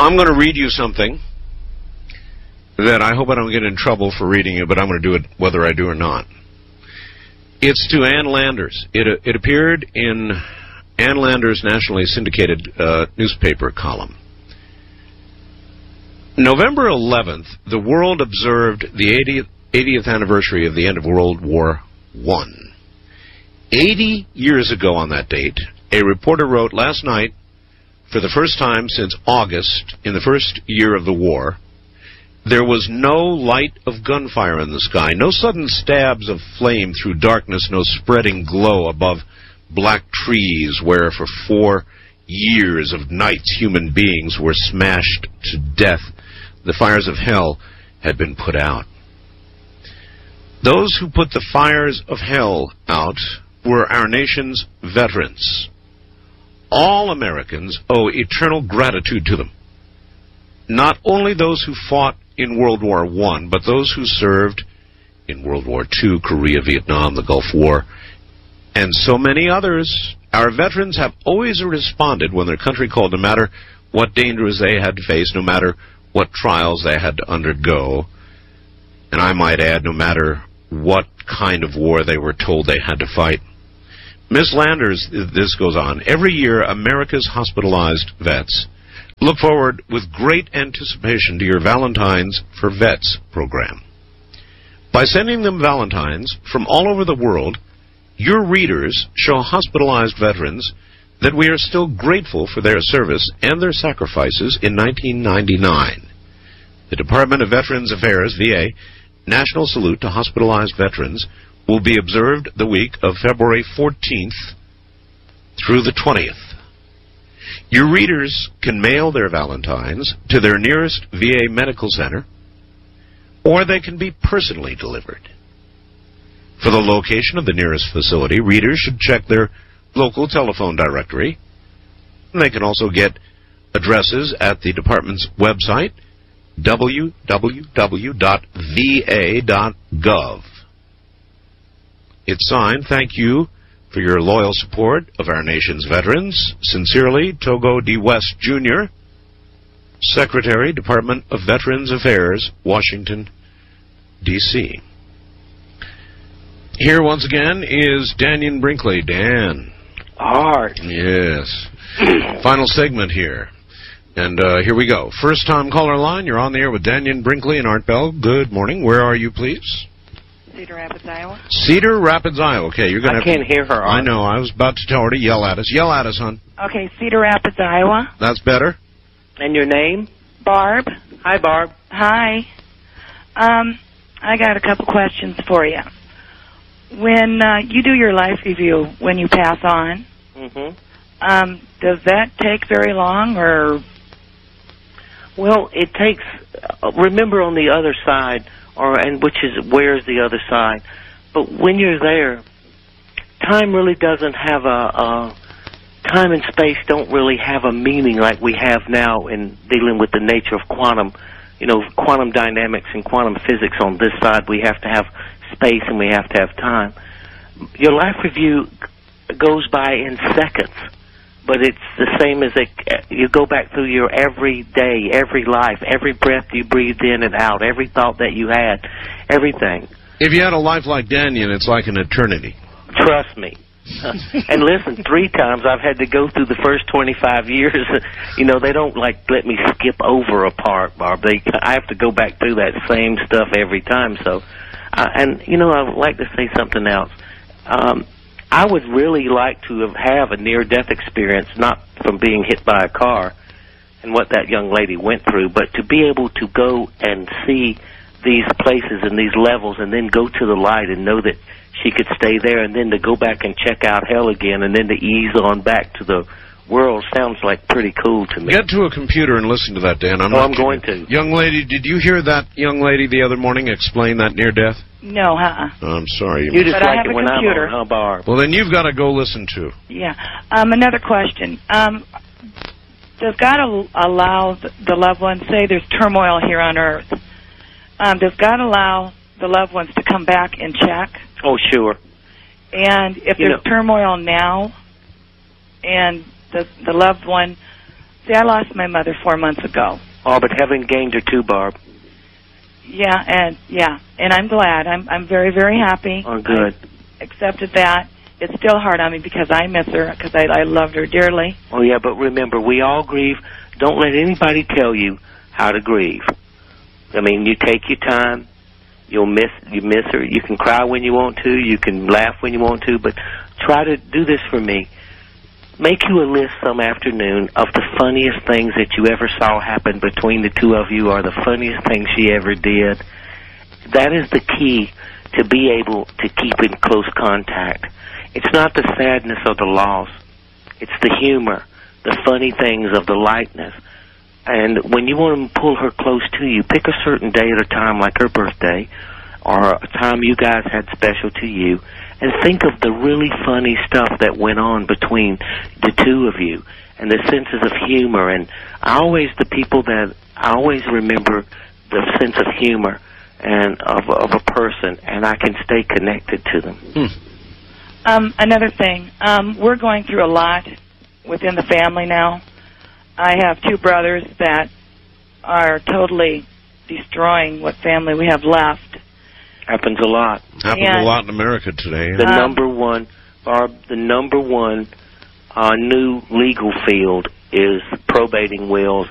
I'm going to read you something that I hope I don't get in trouble for reading it, but I'm going to do it whether I do or not. It's to Ann Landers. It appeared in Ann Landers' nationally syndicated newspaper column. November 11th, the world observed the 80th anniversary of the end of World War I. 80 years ago on that date, a reporter wrote, last night, for the first time since August, in the first year of the war, there was no light of gunfire in the sky, no sudden stabs of flame through darkness, no spreading glow above black trees where for 4 years of nights human beings were smashed to death. The fires of hell had been put out. Those who put the fires of hell out were our nation's veterans. All Americans owe eternal gratitude to them. Not only those who fought in World War I, but those who served in World War II, Korea, Vietnam, the Gulf War, and so many others. Our veterans have always responded when their country called, no matter what dangers they had to face, no matter what trials they had to undergo, and I might add, no matter what kind of war they were told they had to fight. Ms. Landers, this goes on, every year America's hospitalized vets look forward with great anticipation to your Valentines for Vets program. By sending them Valentines from all over the world, your readers show hospitalized veterans that we are still grateful for their service and their sacrifices in 1999. The Department of Veterans Affairs, VA, National Salute to Hospitalized Veterans will be observed the week of February 14th through the 20th. Your readers can mail their Valentines to their nearest VA medical center, or they can be personally delivered. For the location of the nearest facility, readers should check their local telephone directory. They can also get addresses at the department's website, www.va.gov. It's signed, "Thank you for your loyal support of our nation's veterans. Sincerely, Togo D. West, Jr., Secretary, Department of Veterans Affairs, Washington, D.C." Here once again is Dannion Brinkley. Dan. Art. Yes. Final segment here. And here we go. First time caller line. You're on the air with Dannion Brinkley and Art Bell. Good morning. Where are you, please? Cedar Rapids, Iowa. Cedar Rapids, Iowa. Okay, you're going to. I can't hear her. I know. I was about to tell her to yell at us. Yell at us, hon. Okay, Cedar Rapids, Iowa. That's better. And your name? Barb. Hi, Barb. Hi. I got a couple questions for you. When you do your life review, when you pass on, does that take very long, or? Well, it takes. Remember, on the other side, where's the other side? But when you're there, time really doesn't have time and space don't really have a meaning like we have now in dealing with the nature of quantum dynamics and quantum physics. On this side, we have to have space and we have to have time. Your life review goes by in seconds, but it's the same as you go back through your every day, every life, every breath you breathed in and out, every thought that you had, everything. If you had a life like Dannion, it's like an eternity. Trust me. And listen, 3 times I've had to go through the first 25 years. They don't let me skip over a part, Barb. I have to go back through that same stuff every time. So, I would like to say something else. I would really like to have a near-death experience, not from being hit by a car and what that young lady went through, but to be able to go and see these places and these levels and then go to the light and know that she could stay there, and then to go back and check out hell again and then to ease on back to the world sounds like pretty cool to me. Get to a computer and listen to that, Dan. I'm going to. Young lady, did you hear that young lady the other morning explain that near-death? No, I'm sorry. You just but like I have it a when computer. I'm on, Barb. Well, then you've got to go listen to. Yeah. Another question. Does God allow the loved ones, say there's turmoil here on earth, does God allow the loved ones to come back and check? Oh, sure. And if there's turmoil now and the loved one See, I lost my mother 4 months ago. Oh, but heaven gained her too, Barb. Yeah, and I'm glad. I'm very, very happy. Oh, good. I accepted that. It's still hard on me because I miss her, because I loved her dearly. Oh, yeah, but remember, we all grieve. Don't let anybody tell you how to grieve. I mean, you take your time. You miss her. You can cry when you want to. You can laugh when you want to. But try to do this for me. Make you a list some afternoon of the funniest things that you ever saw happen between the two of you, or the funniest things she ever did. That is the key to be able to keep in close contact. It's not the sadness of the loss. It's the humor, the funny things of the lightness. And when you want to pull her close to you, pick a certain day at a time, like her birthday, or a time you guys had special to you, and think of the really funny stuff that went on between the two of you, and the senses of humor. And I always remember the sense of humor and of a person, and I can stay connected to them. Another thing, we're going through a lot within the family now. I have two brothers that are totally destroying what family we have left. Happens a lot. Happens a lot in America today. The number one, Barb, new legal field is probating wills